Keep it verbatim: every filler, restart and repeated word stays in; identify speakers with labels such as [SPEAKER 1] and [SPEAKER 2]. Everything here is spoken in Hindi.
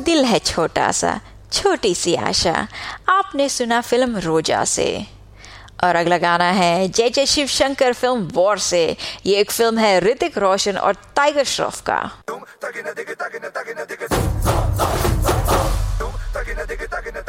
[SPEAKER 1] दिल है छोटा सा, छोटी सी आशा, आपने सुना फिल्म रोजा से। और अगला गाना है जय जय शिव शंकर फिल्म वॉर से। ये एक फिल्म है ऋतिक रोशन और टाइगर श्रॉफ का।